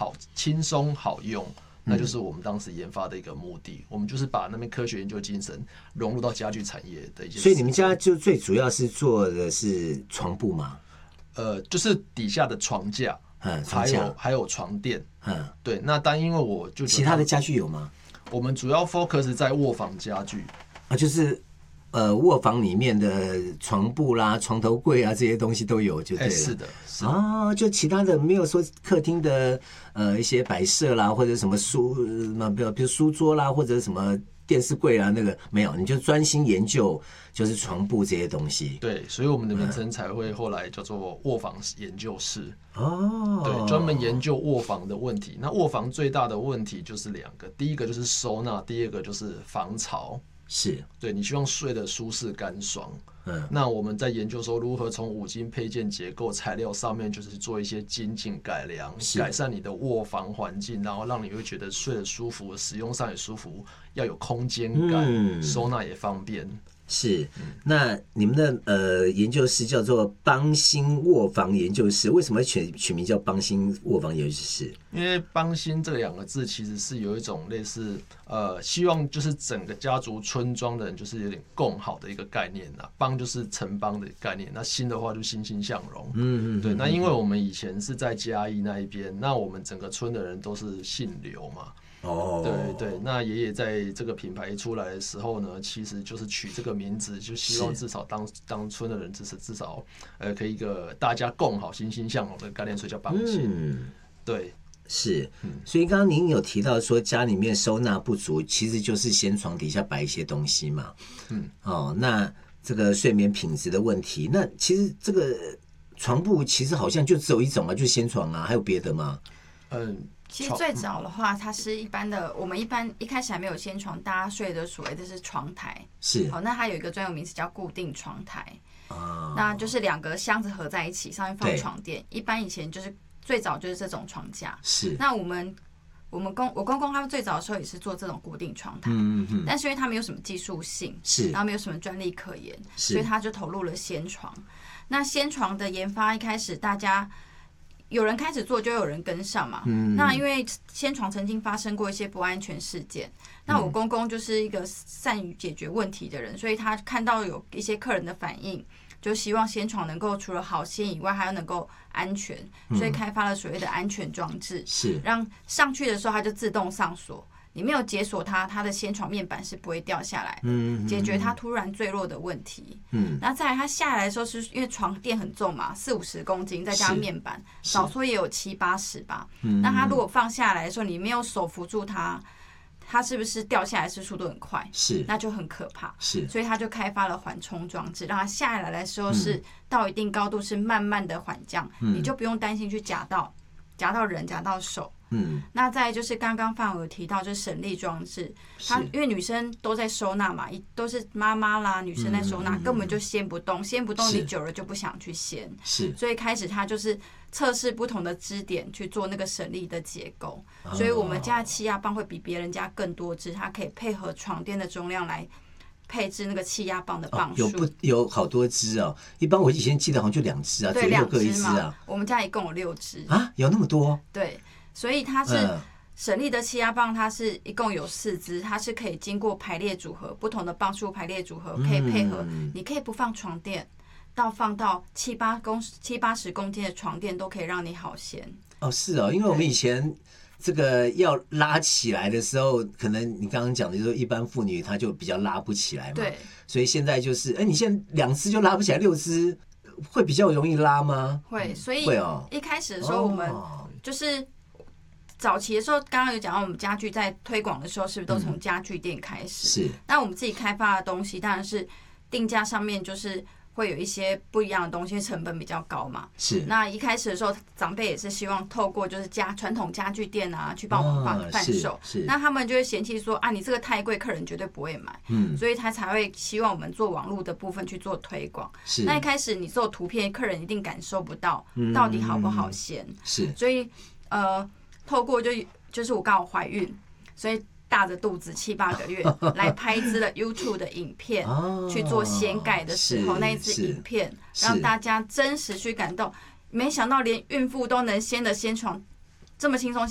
好轻松好用。那就是我们当时研发的一个目的，我们就是把那边科学研究精神融入到家具产业的一些。 所以你们家就最主要是做的是床铺吗？ 就是底下的床架，还有床垫，对。那但因为我就其他的家具有吗？ 我们主要 focus 在卧房家具啊，就是卧房里面的床布啦、床头柜啊这些东西都有，就对了。 是的，是啊，就其他的没有说客厅的一些摆设啦，或者什么比如书桌啦，或者什么电视柜啦，那个没有，你就专心研究就是床布这些东西。 对，所以我们的名称才会后来叫做卧房研究室。 哦， 对，专门研究卧房的问题。那卧房最大的问题就是2个，第一个就是收纳，第二个就是防潮。 是， 对，你希望睡得舒适干爽。那我们在研究说如何从五金配件结构材料上面，就是做一些精进改良，改善你的卧房环境，然后让你会觉得睡得舒服，使用上也舒服，要有空间感，收纳也方便。 是，那你们的研究室叫做邦兴卧房研究室，为什么取名叫邦兴卧房研究室？ 因为邦兴这2个字其实是有一种类似希望就是整个家族村庄的人就是有点共好的一个概念啊，邦就是城邦的概念，那兴的话就欣欣向荣。对，那因为我们以前是在嘉义那一边，那我们整个村的人都是姓刘嘛。对对，那爷爷在这个品牌一出来的时候呢，其实就是取这个名字，就希望至少当村的人至少可以一个大家共好、欣欣向荣的概念，所以叫邦兴。对， 是。所以刚刚您有提到说家里面收纳不足，其实就是先床底下摆一些东西嘛。那这个睡眠品质的问题，那其实这个床铺其实好像就只有一种啊，就是先床啊，还有别的吗？ 其实最早的话，它是一般的，我们一开始还没有先床，大家睡的所谓的是床台。 是。 好，那它有一个专有名词叫固定床台。那就是2个箱子合在一起，上面放床垫。一般以前就是最早就是这种床架。 是。 那我公公他们最早的时候也是做这种固定床台，但是因为他没有什么技术性，然后没有什么专利可言，所以他就投入了先床。那先床的研发一开始大家。有人开始做，就有人跟上嘛。那因为先床曾经发生过一些不安全事件，那我公公就是一个善于解决问题的人，所以他看到有一些客人的反应，就希望先床能够除了好掀以外，还要能够安全，所以开发了所谓的安全装置，让上去的时候它就自动上锁。你没有解锁它的先床面板是不会掉下来的，解决它突然坠落的问题。那再来它下来的时候，是因为床垫很重嘛，40-50公斤，再加上面板，少说也有70-80吧。那它如果放下来的时候，你没有手扶住它是不是掉下来是速度很快？那就很可怕。所以它就开发了缓冲装置，让它下来的时候是到一定高度是慢慢的缓降，你就不用担心去夹到人、夹到手。那再来就是刚刚范有提到，就是省力装置，它因为女生都在收纳嘛，都是妈妈啦，女生在收纳，根本就掀不动，你久了就不想去掀，所以开始它就是测试不同的支点去做那个省力的结构，所以我们家的气压棒会比别人家更多支，它可以配合床垫的重量来配置那个气压棒的磅数。 有好多支哦，一般我以前记得好像就2支啊， 对 ，2各1支啊。 我们家一共有6支啊，有那么多？ 对。所以它是省力的气压棒，它是一共有4支，它是可以经过排列组合，不同的磅数排列组合可以配合，你可以不放床垫，放到70-80公斤的床垫都可以让你好掀。 是哦，因为我们以前这个要拉起来的时候，可能你刚刚讲的就是一般妇女她就比较拉不起来嘛， 对， 所以现在就是你现在2支就拉不起来，6支会比较容易拉吗？ 会，所以一开始的时候我们就是早期的时候，刚刚有讲到我们家具在推广的时候，是不是都从家具店开始？那我们自己开发的东西，当然是定价上面就是会有一些不一样的东西，成本比较高嘛。那一开始的时候，长辈也是希望透过就是传统家具店啊，去帮我们贩售。那他们就会嫌弃说你这个太贵，客人绝对不会买。所以他才会希望我们做网络的部分去做推广。那一开始你做图片，客人一定感受不到到底好不好掀。所以透过就是我刚好怀孕，所以大着肚子7-8个月来拍一支了 YouTube 的影片，去做掀盖的时候，那一支影片让大家真实去感动。没想到连孕妇都能掀的掀床这么轻松。